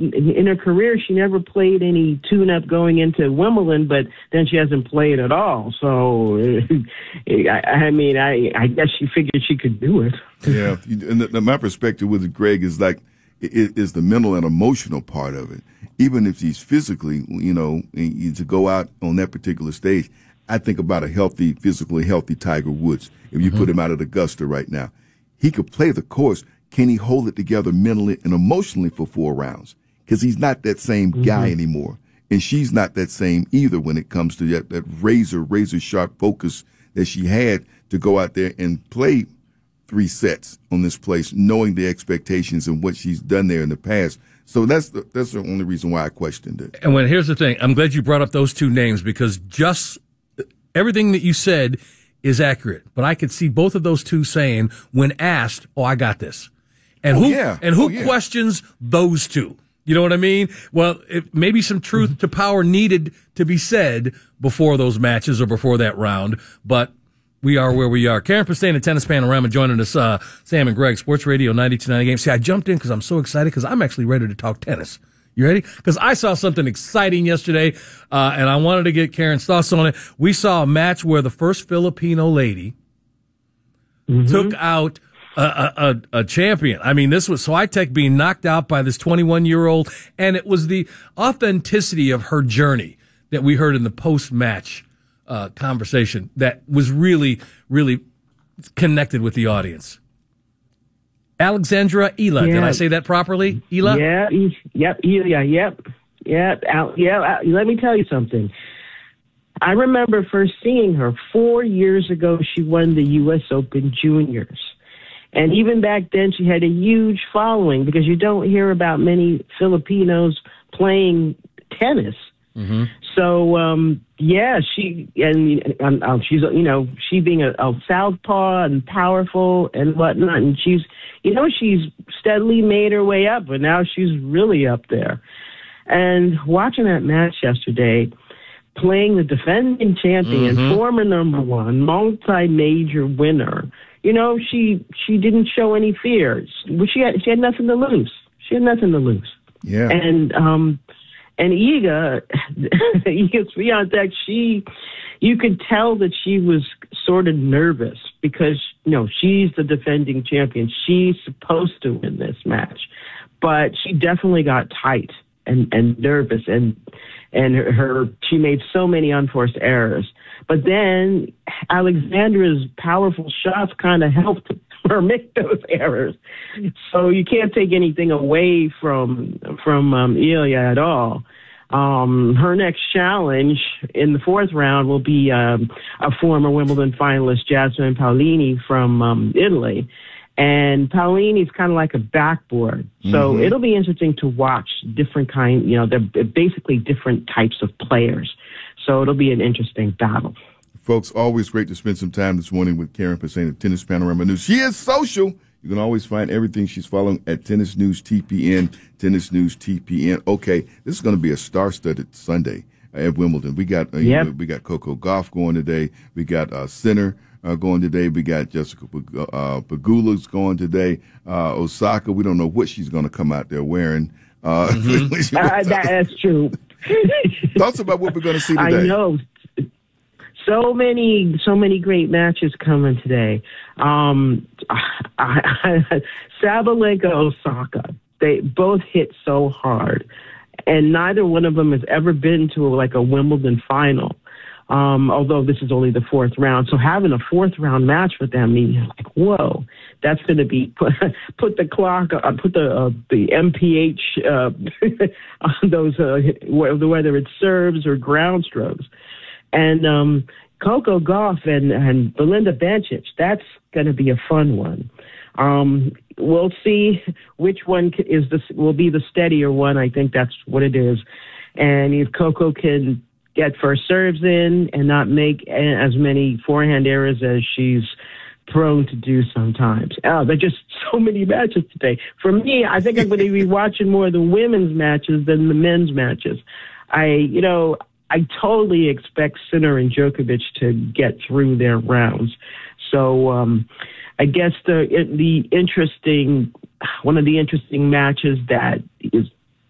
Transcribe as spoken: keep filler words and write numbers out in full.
in her career, she never played any tune-up going into Wimbledon, but then she hasn't played at all. So, I, I mean, I, I guess she figured she could do it. Yeah, and the, the, my perspective with it, Greg, is like, is, is the mental and emotional part of it. Even if he's physically, you know, to go out on that particular stage, I think about a healthy, physically healthy Tiger Woods. If you mm-hmm. put him out at Augusta right now, he could play the course. Can he hold it together mentally and emotionally for four rounds? Because he's not that same mm-hmm. guy anymore. And she's not that same either when it comes to that, that razor, razor sharp focus that she had to go out there and play three sets on this place, knowing the expectations and what she's done there in the past. So that's the, that's the only reason why I questioned it. And when here's the thing, I'm glad you brought up those two names because just everything that you said is accurate. But I could see both of those two saying, when asked, "Oh, I got this," and oh, who yeah. and who oh, yeah. questions those two? You know what I mean? Well, it, maybe some truth to power needed to be said before those matches or before that round, but we are where we are. Karen Pastane and Tennis Panorama joining us, uh, Sam and Greg, Sports Radio ninety-two point nine Game. See, I jumped in because I'm so excited because I'm actually ready to talk tennis. You ready? Because I saw something exciting yesterday, uh, and I wanted to get Karen's thoughts on it. We saw a match where the first Filipino lady mm-hmm. took out a, a, a champion. I mean, this was Swiatek being knocked out by this twenty-one-year-old, and it was the authenticity of her journey that we heard in the post-match Uh, conversation that was really, really connected with the audience. Alexandra Ila, yeah. Did I say that properly? Ila? Yeah, yep, Ila, yep, yep, Al, yeah. Let me tell you something. I remember first seeing her four years ago. She won the U S Open Juniors. And even back then, she had a huge following because you don't hear about many Filipinos playing tennis. Mm-hmm. So, um, yeah, she, and um, um, she's, you know, she being a, a southpaw and powerful and whatnot. And she's, you know, she's steadily made her way up, but now she's really up there. And watching that match yesterday, playing the defending champion, mm-hmm. former number one, multi-major winner, you know, she, she didn't show any fear. She had, she had nothing to lose. She had nothing to lose. Yeah. And, um, And Iga, Iga Swiatek, she, you could tell that she was sort of nervous because, you know, she's the defending champion. She's supposed to win this match. But she definitely got tight and, and nervous, and and her, her she made so many unforced errors. But then Alexandra's powerful shots kind of helped her make those errors. So you can't take anything away from from um, Ilia at all. Um, her next challenge in the fourth round will be um, a former Wimbledon finalist, Jasmine Paolini from um, Italy. And Paolini's kind of like a backboard. So mm-hmm. it'll be interesting to watch different kind, you know, they're basically different types of players. So it'll be an interesting battle. Folks, always great to spend some time this morning with Karen Pastane of Tennis Panorama News. She is social. You can always find everything she's following at Tennis News T P N, Tennis News T P N. Okay, this is going to be a star-studded Sunday at Wimbledon. We got uh, yep. you know, we got Coco Gauff going today. We got uh, Sinner uh, going today. We got Jessica uh, Pegula's going today. Uh, Osaka, we don't know what she's going to come out there wearing. Uh, mm-hmm. uh, that's true. Thoughts about what we're going to see today? I know. So many, so many great matches coming today. Um, I, I, Sabalenka, Osaka, they both hit so hard, and neither one of them has ever been to a, like a Wimbledon final. Um, although this is only the fourth round, so having a fourth round match with them, I mean, you're like, whoa, that's going to be put, put the clock, uh, put the uh, the M P H uh, on those, uh, whether it's serves or ground strokes. And um, Coco Gauff and, and Belinda Bencic, that's going to be a fun one. Um, we'll see which one is the will be the steadier one. I think that's what it is. And if Coco can get first serves in and not make as many forehand errors as she's prone to do sometimes. Oh, there are just so many matches today. For me, I think I'm going to be watching more of the women's matches than the men's matches. I, you know, I totally expect Sinner and Djokovic to get through their rounds. So um, I guess the the interesting one of the interesting matches that is